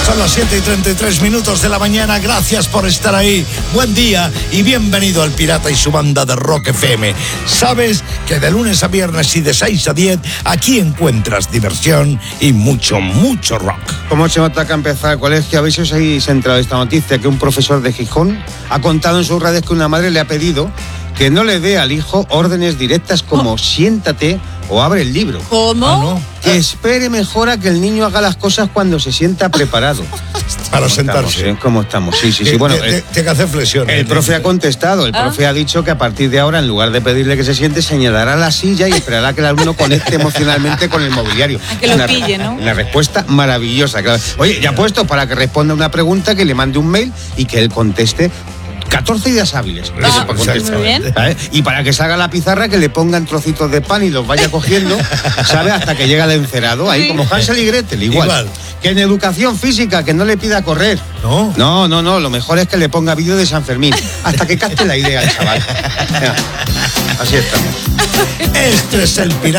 Son las 7:33 de la mañana. Gracias por estar ahí. Buen día y bienvenido al Pirata y su banda de Rock FM. Sabes que de lunes a viernes y de 6 a 10 aquí encuentras diversión y mucho rock. ¿Cómo se nota que empezar el colegio? ¿Habéis entrado esta noticia que un profesor de Gijón ha contado en sus redes que una madre le ha pedido que no le dé al hijo órdenes directas como siéntate o abre el libro? ¿Cómo? ¿No? Que espere mejor a que el niño haga las cosas cuando se sienta preparado. Para sentarse. ¿Cómo estamos? Sí. Bueno, tiene que hacer flexiones. el profe ha contestado. El profe ha dicho que a partir de ahora, en lugar de pedirle que se siente, señalará la silla y esperará que el alumno conecte emocionalmente con el mobiliario. A que lo pille, ¿no? Una respuesta maravillosa. Claro. Oye, ya puesto para que responda una pregunta, que le mande un mail y que él conteste 14 días hábiles. Muy bien. ¿Sabes? Y para que salga la pizarra, que le pongan trocitos de pan y los vaya cogiendo, ¿sabes? Hasta que llega el encerado, ahí como Hansel y Gretel, igual. Que en educación física, que no le pida correr. No. No, lo mejor es que le ponga vídeo de San Fermín, hasta que capte la idea el chaval. Así estamos. Este es el Pirata.